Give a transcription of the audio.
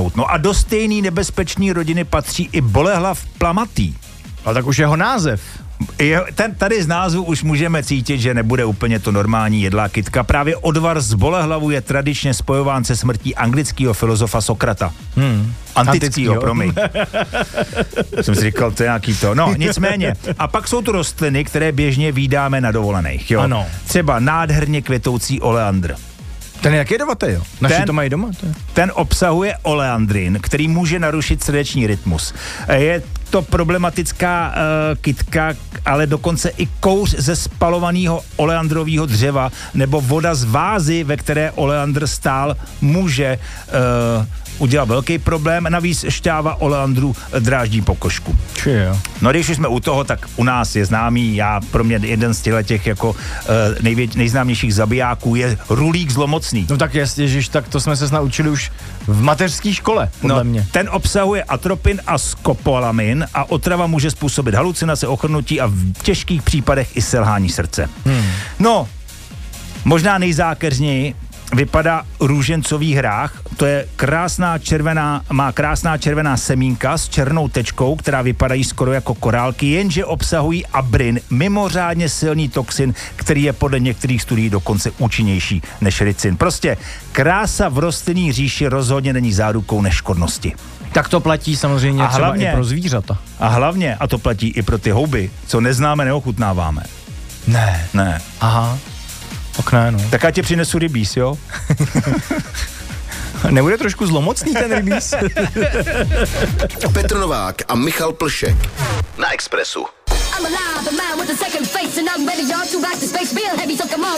vyschnout. No a do stejný nebezpečný rodiny patří i bolehlav plamatý. Ale tak už jeho název. Tady z názvu už můžeme cítit, že nebude úplně to normální jedlá kytka. Právě odvar z bolehlavu je tradičně spojován se smrtí anglického filozofa Sokrata. Antického, promiň. Jsem si říkal, to je nějaký to. No, nicméně. A pak jsou tu rostliny, které běžně vídáme na dovolených, jo. Ano. Třeba nádherně květoucí oleandr. Ten je jak jedovatý, jo? Naši to mají doma? Ten obsahuje oleandrin, který může narušit srdeční rytmus. Je to problematická kytka, ale dokonce i kouř ze spalovaného oleandrového dřeva nebo voda z vázy, ve které oleandr stál, může udělat velký problém. Navíc šťáva oleandru dráždí pokožku. Jo. No když už jsme u toho, tak u nás je známý, pro mě jeden z těch jako nejznámějších zabijáků je rulík zlomocný. No tak ježiš, tak to jsme se naučili už v mateřské škole, podle mě. Ten obsahuje atropin a skopolamin a otrava může způsobit halucinace, ochrnutí a v těžkých případech i selhání srdce. No, možná nejzákeřněji vypadá růžencový hrách. To je má krásná červená semínka s černou tečkou, která vypadají skoro jako korálky, jenže obsahují abrin, mimořádně silný toxin, který je podle některých studií dokonce účinnější než ricin. Prostě krása v rostlinní říši rozhodně není zárukou neškodnosti. Tak to platí samozřejmě třeba i pro zvířata. A hlavně, a to platí i pro ty houby, co neznáme, neochutnáváme. Ne. Aha. Ok, ne, no. Tak já ti přinesu rybíz, jo? Nebude trošku zlomocný ten rybíz? Petr Novák a Michal Plšek na Expressu.